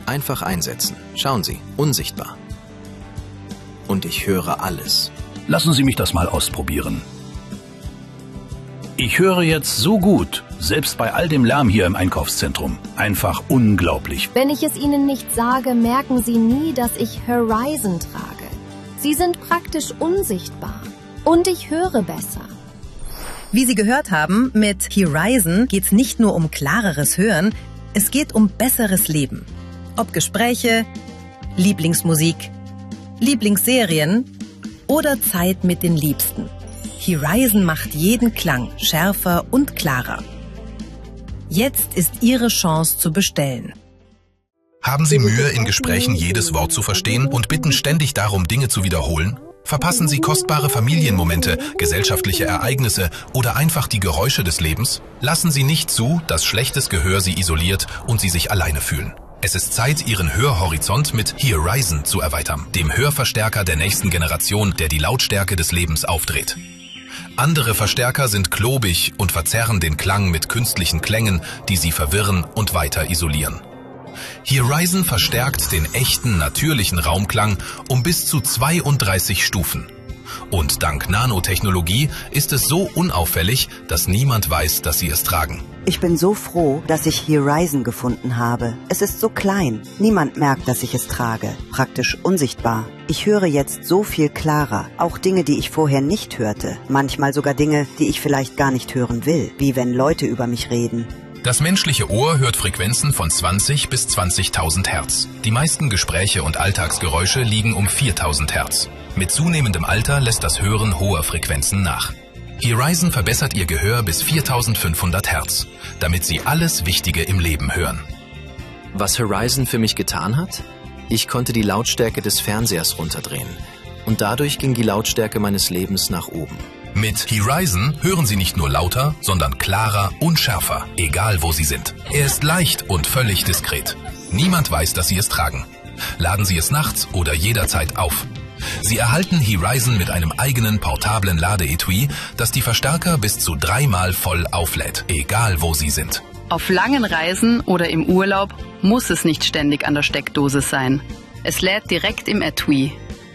Einfach einsetzen. Schauen Sie, unsichtbar. Und ich höre alles. Lassen Sie mich das mal ausprobieren. Ich höre jetzt so gut, selbst bei all dem Lärm hier im Einkaufszentrum. Einfach unglaublich. Wenn ich es Ihnen nicht sage, merken Sie nie, dass ich Horizon trage. Sie sind praktisch unsichtbar. Und ich höre besser. Wie Sie gehört haben, mit Horizon geht's nicht nur um klareres Hören, es geht um besseres Leben. Ob Gespräche, Lieblingsmusik, Lieblingsserien oder Zeit mit den Liebsten. Horizon macht jeden Klang schärfer und klarer. Jetzt ist Ihre Chance zu bestellen. Haben Sie Mühe, in Gesprächen jedes Wort zu verstehen und bitten ständig darum, Dinge zu wiederholen? Verpassen Sie kostbare Familienmomente, gesellschaftliche Ereignisse oder einfach die Geräusche des Lebens? Lassen Sie nicht zu, dass schlechtes Gehör Sie isoliert und Sie sich alleine fühlen. Es ist Zeit, Ihren Hörhorizont mit Horizon zu erweitern, dem Hörverstärker der nächsten Generation, der die Lautstärke des Lebens aufdreht. Andere Verstärker sind klobig und verzerren den Klang mit künstlichen Klängen, die sie verwirren und weiter isolieren. Horizon verstärkt den echten, natürlichen Raumklang um bis zu 32 Stufen. Und dank Nanotechnologie ist es so unauffällig, dass niemand weiß, dass Sie es tragen. Ich bin so froh, dass ich Horizon gefunden habe. Es ist so klein. Niemand merkt, dass ich es trage. Praktisch unsichtbar. Ich höre jetzt so viel klarer. Auch Dinge, die ich vorher nicht hörte. Manchmal sogar Dinge, die ich vielleicht gar nicht hören will. Wie wenn Leute über mich reden. Das menschliche Ohr hört Frequenzen von 20 bis 20.000 Hertz. Die meisten Gespräche und Alltagsgeräusche liegen um 4.000 Hertz. Mit zunehmendem Alter lässt das Hören hoher Frequenzen nach. Horizon verbessert Ihr Gehör bis 4.500 Hertz, damit Sie alles Wichtige im Leben hören. Was Horizon für mich getan hat? Ich konnte die Lautstärke des Fernsehers runterdrehen. Und dadurch ging die Lautstärke meines Lebens nach oben. Mit Horizon hören Sie nicht nur lauter, sondern klarer und schärfer, egal wo Sie sind. Er ist leicht und völlig diskret. Niemand weiß, dass Sie es tragen. Laden Sie es nachts oder jederzeit auf. Sie erhalten Horizon mit einem eigenen portablen Ladeetui, das die Verstärker bis zu 3-mal voll auflädt, egal wo Sie sind. Auf langen Reisen oder im Urlaub muss es nicht ständig an der Steckdose sein. Es lädt direkt im Etui.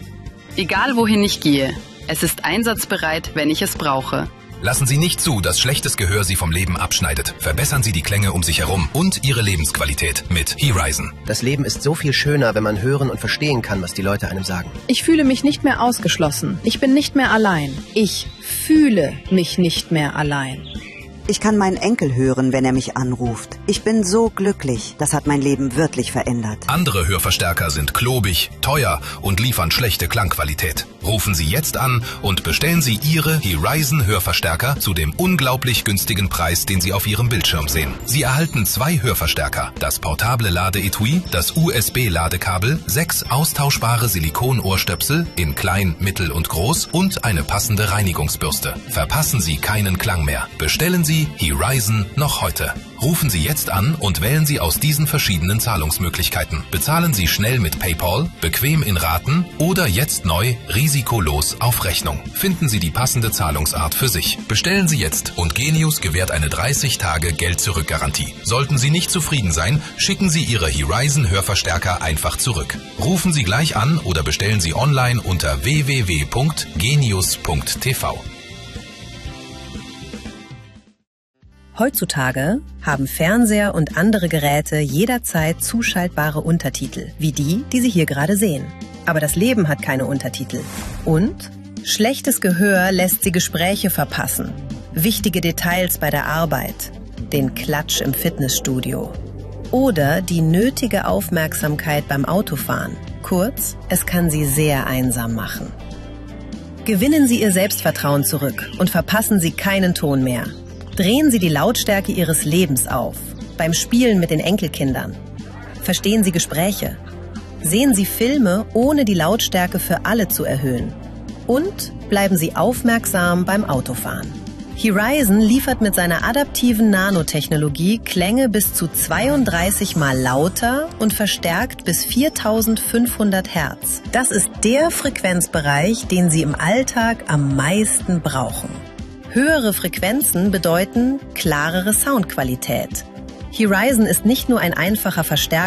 Egal wohin ich gehe, es ist einsatzbereit, wenn ich es brauche. Lassen Sie nicht zu, dass schlechtes Gehör Sie vom Leben abschneidet. Verbessern Sie die Klänge um sich herum und Ihre Lebensqualität mit Horizon. Das Leben ist so viel schöner, wenn man hören und verstehen kann, was die Leute einem sagen. Ich fühle mich nicht mehr ausgeschlossen. Ich bin nicht mehr allein. Ich fühle mich nicht mehr allein. Ich kann meinen Enkel hören, wenn er mich anruft. Ich bin so glücklich. Das hat mein Leben wirklich verändert. Andere Hörverstärker sind klobig, teuer und liefern schlechte Klangqualität. Rufen Sie jetzt an und bestellen Sie Ihre Horizon Hörverstärker zu dem unglaublich günstigen Preis, den Sie auf Ihrem Bildschirm sehen. Sie erhalten 2 Hörverstärker, das portable Ladeetui, das USB-Ladekabel, 6 austauschbare Silikonohrstöpsel in klein, mittel und groß und eine passende Reinigungsbürste. Verpassen Sie keinen Klang mehr. Bestellen Sie Horizon noch heute. Rufen Sie jetzt an und wählen Sie aus diesen verschiedenen Zahlungsmöglichkeiten. Bezahlen Sie schnell mit PayPal, bequem in Raten oder jetzt neu risikolos auf Rechnung. Finden Sie die passende Zahlungsart für sich. Bestellen Sie jetzt und Genius gewährt eine 30-Tage-Geld-Zurück-Garantie. Sollten Sie nicht zufrieden sein, schicken Sie Ihre Horizon-Hörverstärker einfach zurück. Rufen Sie gleich an oder bestellen Sie online unter www.genius.tv. Heutzutage haben Fernseher und andere Geräte jederzeit zuschaltbare Untertitel, wie die Sie hier gerade sehen. Aber das Leben hat keine Untertitel. Und schlechtes Gehör lässt Sie Gespräche verpassen, wichtige Details bei der Arbeit, den Klatsch im Fitnessstudio oder die nötige Aufmerksamkeit beim Autofahren. Kurz, es kann Sie sehr einsam machen. Gewinnen Sie Ihr Selbstvertrauen zurück und verpassen Sie keinen Ton mehr. Drehen Sie die Lautstärke Ihres Lebens auf, beim Spielen mit den Enkelkindern. Verstehen Sie Gespräche. Sehen Sie Filme, ohne die Lautstärke für alle zu erhöhen. Und bleiben Sie aufmerksam beim Autofahren. Horizon liefert mit seiner adaptiven Nanotechnologie Klänge bis zu 32 Mal lauter und verstärkt bis 4.500 Hertz. Das ist der Frequenzbereich, den Sie im Alltag am meisten brauchen. Höhere Frequenzen bedeuten klarere Soundqualität. Horizon ist nicht nur ein einfacher Verstärker,